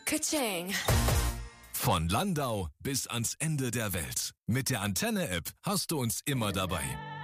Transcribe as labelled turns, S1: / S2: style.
S1: Ka-ching.
S2: Von Landau bis ans Ende der Welt. Mit der Antenne-App hast du uns immer dabei.